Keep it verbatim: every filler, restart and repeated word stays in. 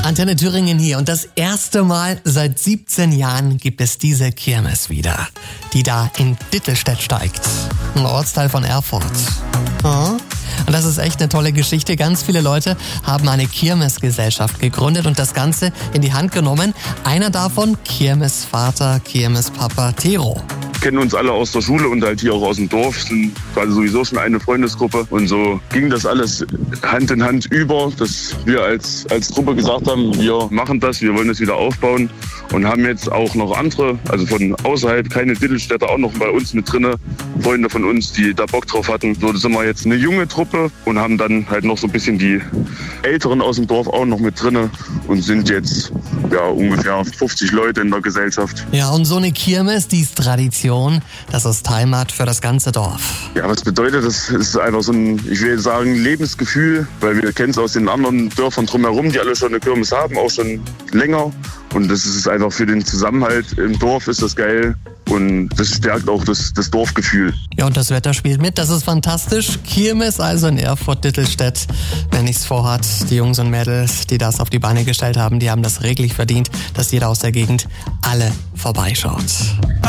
Antenne Thüringen hier und das erste Mal seit siebzehn Jahren gibt es diese Kirmes wieder, die da in Dittelstedt steigt, ein Ortsteil von Erfurt. Ja. Und das ist echt eine tolle Geschichte. Ganz viele Leute haben eine Kirmesgesellschaft gegründet und das Ganze in die Hand genommen. Einer davon, Kirmesvater, Kirmespapa Tero. Kennen uns alle aus der Schule und halt hier auch aus dem Dorf, sind quasi sowieso schon eine Freundesgruppe. Und so ging das alles Hand in Hand über, dass wir als, als Gruppe gesagt haben, wir machen das, wir wollen das wieder aufbauen und haben jetzt auch noch andere, also von außerhalb, keine Dittelstädter, auch noch bei uns mit drinne, Freunde von uns, die da Bock drauf hatten. So sind wir jetzt eine junge Truppe und haben dann halt noch so ein bisschen die Älteren aus dem Dorf auch noch mit drinne und sind jetzt ja ungefähr fünfzig Leute in der Gesellschaft. Ja, und so eine Kirmes, die ist Tradition. Das ist Heimat für das ganze Dorf. Ja, was bedeutet das? Ist einfach so ein, ich will sagen, Lebensgefühl, weil wir kennen es aus den anderen Dörfern drumherum, die alle schon eine Kirmes haben, auch schon länger. Und das ist einfach für den Zusammenhalt im Dorf ist das geil. Und das stärkt auch das, das Dorfgefühl. Ja, und das Wetter spielt mit, das ist fantastisch. Kirmes also in Erfurt-Dittelstedt. Wer nichts vorhat, die Jungs und Mädels, die das auf die Beine gestellt haben, die haben das reglich verdient, dass jeder aus der Gegend alle vorbeischaut.